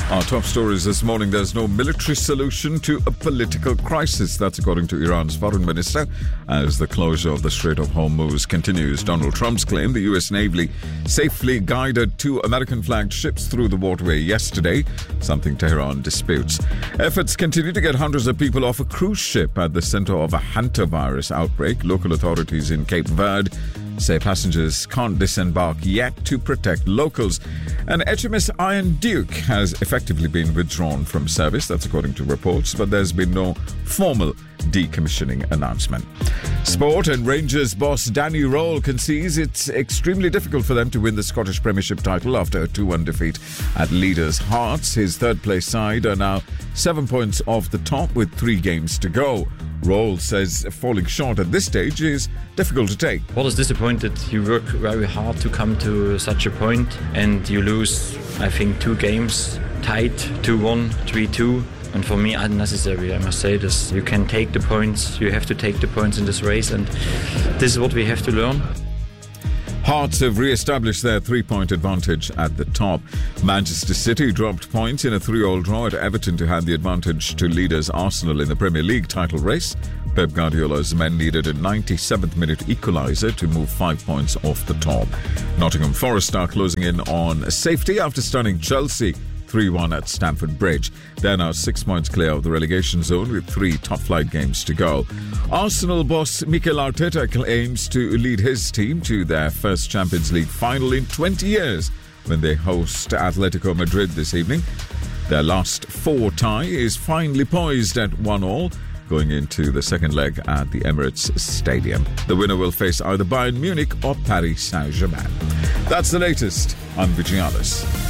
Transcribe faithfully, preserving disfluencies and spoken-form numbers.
Our top stories this morning: there's no military solution to a political crisis. That's according to Iran's foreign minister, as the closure of the Strait of Hormuz continues. Donald Trump's claim the U S Navy safely guided two American-flagged ships through the waterway yesterday, something Tehran disputes. Efforts continue to get hundreds of people off a cruise ship at the center of a hantavirus outbreak. Local authorities in Cape Verde say passengers can't disembark yet to protect locals. And H M S Iron Duke has effectively been withdrawn from service. That's according to reports, but there's been no formal decommissioning announcement. Sport: and Rangers boss Danny Rowell concedes it's extremely difficult for them to win the Scottish Premiership title after a two one defeat at Leaders Hearts. His third-place side are now seven points off the top with three games to go. Rowell says falling short at this stage is difficult to take. What is disappointed, you work very hard to come to such a point and you lose, I think, two games tied, two one, three two. And for me, unnecessary, I must say this. You can take the points, you have to take the points in this race, and this is what we have to learn. Hearts have re-established their three-point advantage at the top. Manchester City dropped points in a three-all draw at Everton to hand the advantage to leaders Arsenal in the Premier League title race. Pep Guardiola's men needed a ninety-seventh minute equaliser to move five points off the top. Nottingham Forest are closing in on safety after stunning Chelsea three one at Stamford Bridge. They're now six points clear of the relegation zone with three top-flight games to go. Arsenal boss Mikel Arteta aims to lead his team to their first Champions League final in twenty years when they host Atletico Madrid this evening. Their last four tie is finally poised at one all, going into the second leg at the Emirates Stadium. The winner will face either Bayern Munich or Paris Saint-Germain. That's the latest. I'm Vijay Alice.